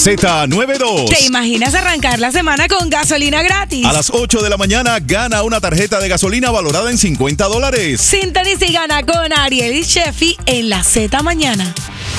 Z92. ¿Te imaginas arrancar la semana con gasolina gratis? A las 8 de la mañana gana una tarjeta de gasolina valorada en $50. Sintoniza y gana con Ariel y Sheffy en la Z Mañana.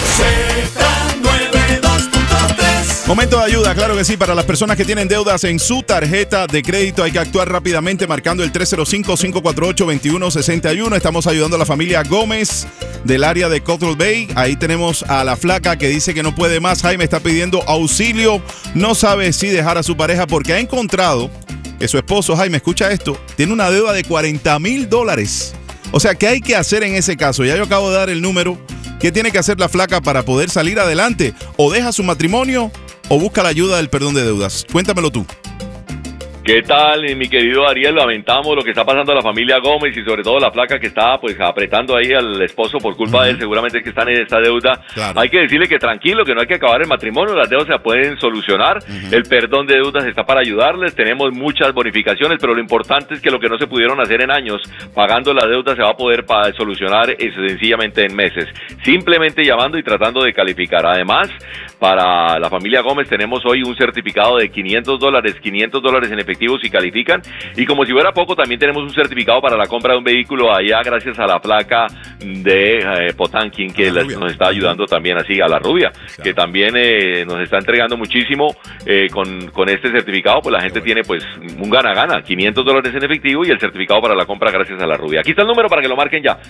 Z92.3. Momento de ayuda, claro que sí, para las personas que tienen deudas en su tarjeta de crédito. Hay que actuar rápidamente marcando el 305-548-2161. Estamos ayudando a la familia Gómez del área de Cottrell Bay. Ahí tenemos a la flaca que dice que no puede más. Jaime está pidiendo auxilio. No sabe si dejar a su pareja porque ha encontrado que su esposo, Jaime, escucha esto, tiene una deuda de $40,000. O sea, ¿qué hay que hacer en ese caso? Ya yo acabo de dar el número. ¿Qué tiene que hacer la flaca para poder salir adelante? ¿O deja su matrimonio o busca la ayuda del perdón de deudas? Cuéntamelo tú. ¿Qué tal, mi querido Ariel? Lamentamos lo que está pasando a la familia Gómez y sobre todo la flaca que está pues apretando ahí al esposo por culpa de él. Seguramente que están en esta deuda. Claro. Hay que decirle que tranquilo, que no hay que acabar el matrimonio, las deudas se pueden solucionar. El perdón de deudas está para ayudarles. Tenemos muchas bonificaciones, pero lo importante es que lo que no se pudieron hacer en años, pagando la deuda, se va a poder solucionar sencillamente en meses. Simplemente llamando y tratando de calificar. Además, para la familia Gómez tenemos hoy un certificado de $500 en efectivo si califican, y como si fuera poco también tenemos un certificado para la compra de un vehículo allá gracias a la placa de Potanquín que nos está ayudando también, así a la rubia, claro, que también nos está entregando muchísimo con este certificado. Pues la gente tiene pues un gana-gana, $500 en efectivo y el certificado para la compra gracias a la rubia. Aquí está el número para que lo marquen ya,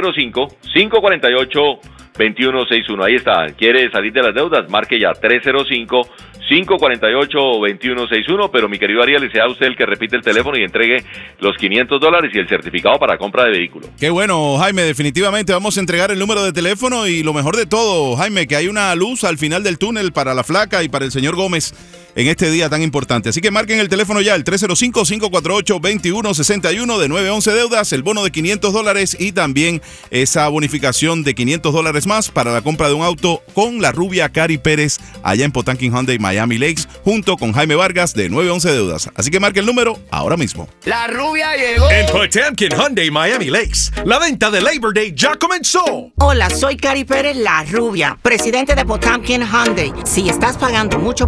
305-548-2161. Ahí está. ¿Quiere salir de las deudas? Marque ya 305-548-2161, pero mi querido Ariel, sea usted el que repite el teléfono y entregue los $500 y el certificado para compra de vehículo. Qué bueno, Jaime, definitivamente vamos a entregar el número de teléfono y lo mejor de todo, Jaime, que hay una luz al final del túnel para la flaca y para el señor Gómez en este día tan importante. Así que marquen el teléfono ya, el 305-548-2161 de 9 a 11 deudas, el bono de $500 y también esa bonificación de $500 más para la compra de un auto con la rubia Cari Pérez allá en Potanquin Hyundai Miami Lakes junto con Jaime Vargas de 9 a 11 deudas. Así que marque el número ahora mismo. La rubia llegó. En Potanquin Hyundai Miami Lakes, la venta de Labor Day ya comenzó. Hola, soy Cari Pérez, la rubia, presidente de Potanquin Hyundai. Si estás pagando mucho